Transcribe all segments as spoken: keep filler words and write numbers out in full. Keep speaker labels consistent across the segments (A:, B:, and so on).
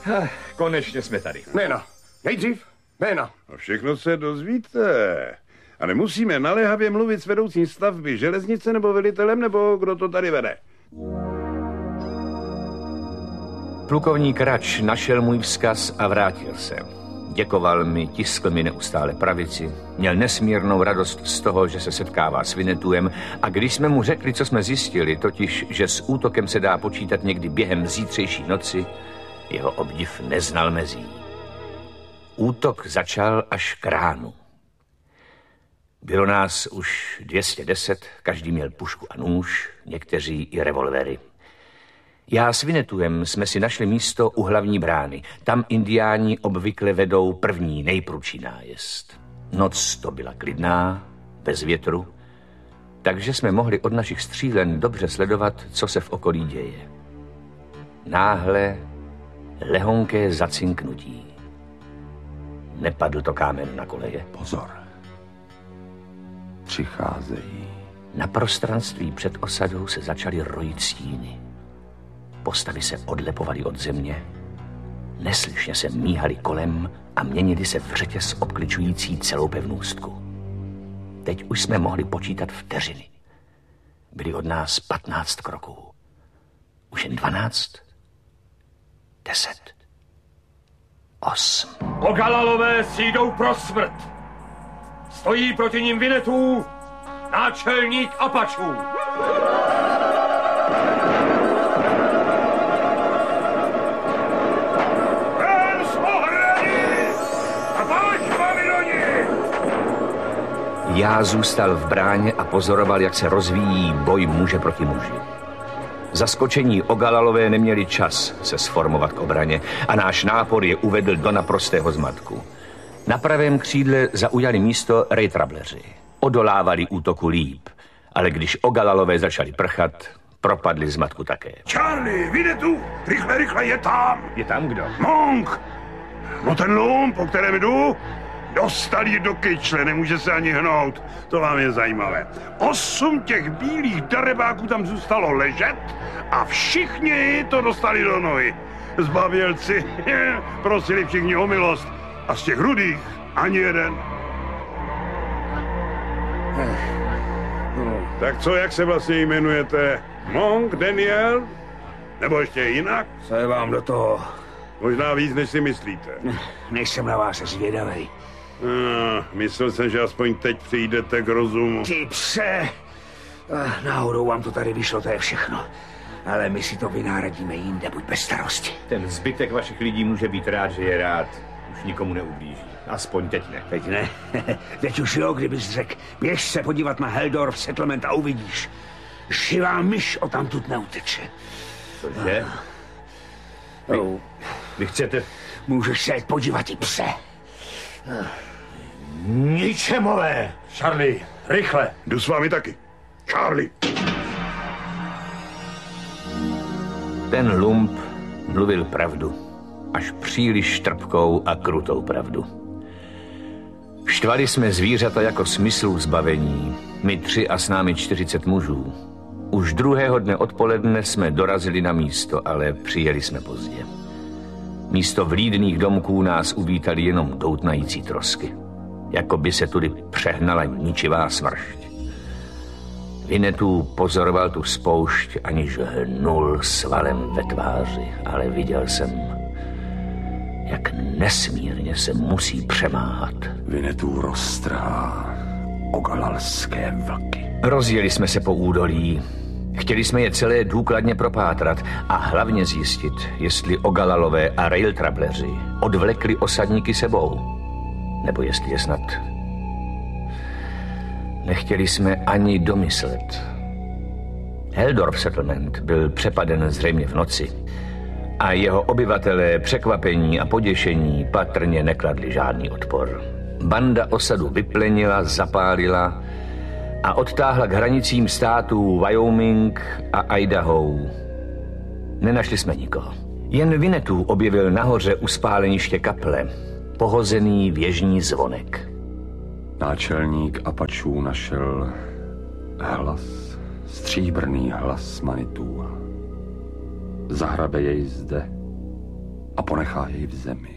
A: Konečně jsme tady.
B: Jména. Nejdřív jména.
C: No všechno se dozvíte. A nemusíme naléhavě mluvit s vedoucím stavby železnice nebo velitelem, nebo kdo to tady vede.
A: Plukovník Rač našel můj vzkaz a vrátil se. Děkoval mi, tiskl mi neustále pravici, měl nesmírnou radost z toho, že se setkává s Vinetuem, a když jsme mu řekli, co jsme zjistili, totiž, že s útokem se dá počítat někdy během zítřejší noci, jeho obdiv neznal mezí. Útok začal až k ránu. Bylo nás už dvě stě deset, každý měl pušku a nůž, někteří i revolvery. Já s Vinetuem jsme si našli místo u hlavní brány. Tam indiáni obvykle vedou první nejprudší nájezd. Noc to byla klidná, bez větru, takže jsme mohli od našich střílen dobře sledovat, co se v okolí děje. Náhle lehonké zacinknutí. Nepadl to kámen na koleje.
B: Pozor. Přicházejí.
A: Na prostranství před osadou se začaly rojit stíny. Postavy se odlepovaly od země, neslyšně se míhaly kolem a měnily se v řetěz obkličující celou pevnůstku. Teď už jsme mohli počítat vteřiny. Byly od nás patnáct kroků. Už jen dvanáct, deset, osm.
D: Ogalalové si jdou pro smrt. Stojí proti nim Vinetu, náčelník Apačů.
A: Já zůstal v bráně a pozoroval, jak se rozvíjí boj muže proti muži. Zaskočení Ogalalové neměli čas se sformovat k obraně a náš nápor je uvedl do naprostého zmatku. Na pravém křídle zaujali místo rejtrableři. Odolávali útoku líp, ale když Ogalalové začali prchat, propadli zmatku také.
C: Charlie, Vinetu, rychle, rychle, je tam.
A: Je tam kdo?
C: Monk. No ten lům, po kterém jdu, dostal ji do kyčle, nemůže se ani hnout. To vám je zajímavé. Osm těch bílých darebáků tam zůstalo ležet a všichni to dostali do nohy. Zbabělci prosili všichni o milost a z těch rudých ani jeden. Tak co, jak se vlastně jmenujete? Monk, Daniel? Nebo ještě jinak?
E: Co je vám do toho?
C: Možná víc, než si myslíte.
E: Nejsem na vás zvědavej.
C: Ah, myslel jsem, že aspoň teď přijdete k rozumu.
E: Ty pse! Náhodou vám to tady vyšlo, to je všechno. Ale my si to vynáradíme jinde, buď bez starosti.
A: Ten zbytek vašich lidí může být rád, že je rád. Už nikomu neublíží. Aspoň teď ne.
E: Teď ne. Teď už jo, kdybys řekl. Běž se podívat na Heldorf settlement a uvidíš. Živá myš o tamtud neuteče.
A: Cože? Vy, vy chcete...
E: Můžeš se podívat i pse.
D: Ničemové! Charlie, rychle!
C: Jdu s vámi taky. Charlie!
A: Ten lump mluvil pravdu. Až příliš trpkou a krutou pravdu. Štvali jsme zvířata jako smyslů zbavení. My tři a s námi čtyřicet mužů. Už druhého dne odpoledne jsme dorazili na místo, ale přijeli jsme pozdě. Místo vlídných domků nás uvítali jenom doutnající trosky. Jako by se tudy přehnala ničivá smršť. Vinetu pozoroval tu spoušť, aniž hnul svalem ve tváři, ale viděl jsem, jak nesmírně se musí přemáhat.
B: Vinetu roztrhá ogalalské vlky.
A: Rozjeli jsme se po údolí. Chtěli jsme je celé důkladně propátrat a hlavně zjistit, jestli Ogalalové a railtrableři odvlekli osadníky sebou, nebo jestli je snad... Nechtěli jsme ani domyslet. Heldorf settlement byl přepaden zřejmě v noci a jeho obyvatelé překvapení a poděšení patrně nekladli žádný odpor. Banda osadu vyplenila, zapálila a odtáhla k hranicím států Wyoming a Idaho. Nenašli jsme nikoho. Jen Vinetu objevil nahoře u spáleniště kaple pohozený věžní zvonek.
B: Náčelník Apačů našel hlas, stříbrný hlas Manitů. Zahrabe jej zde a ponechá jej v zemi.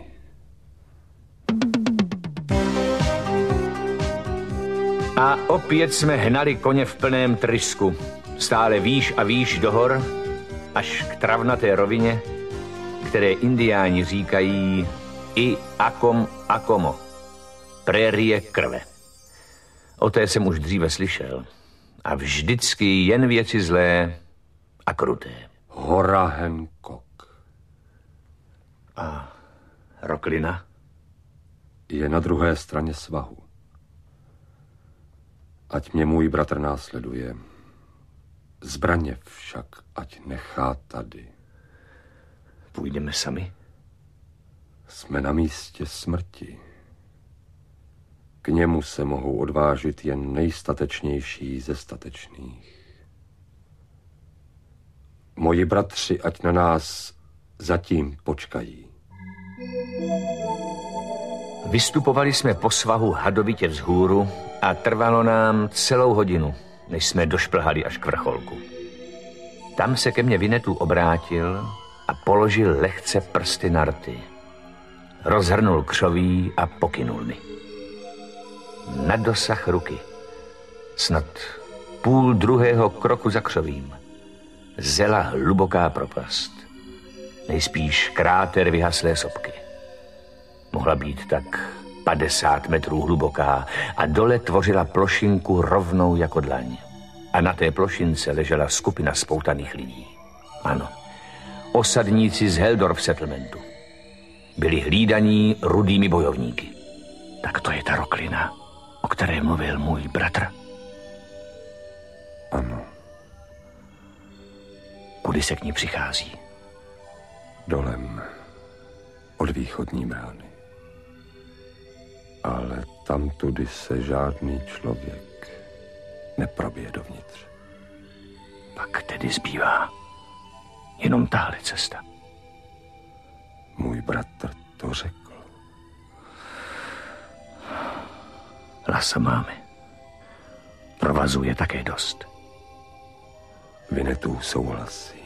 A: A opět jsme hnali koně v plném trysku. Stále výš a výš do hor, až k travnaté rovině, které indiáni říkají i akom akomo, prérie krve. O té jsem už dříve slyšel. A vždycky jen věci zlé a kruté.
B: Hora Hancock.
A: A Roklina?
B: Je na druhé straně svahu. Ať mě můj bratr následuje. Zbraně však ať nechá tady.
A: Půjdeme sami?
B: Jsme na místě smrti. K němu se mohou odvážit jen nejstatečnější ze statečných. Moji bratři ať na nás zatím počkají.
A: Vystupovali jsme po svahu hadovitě vzhůru a trvalo nám celou hodinu, než jsme došplhali až k vrcholku. Tam se ke mně Winnetou obrátil a položil lehce prsty na rty. Rozhrnul křoví a pokynul mi. Na dosah ruky, snad půl druhého kroku za křovím, zela hluboká propast. Nejspíš kráter vyhaslé sopky. Mohla být tak padesát metrů hluboká a dole tvořila plošinku rovnou jako dlaň. A na té plošince ležela skupina spoutaných lidí. Ano, osadníci z Heldorf settlementu. Byli hlídaní rudými bojovníky. Tak to je ta Roklina, o které mluvil můj bratr.
B: Ano.
A: Kudy se k ní přichází?
B: Dolem od východní brány. Ale tamtudy se žádný člověk neprobije dovnitř.
A: Pak tedy zbývá jenom tahle cesta.
B: Můj bratr to řekl.
A: Lasa máme. Provazu je také dost.
B: Winnetou souhlasí.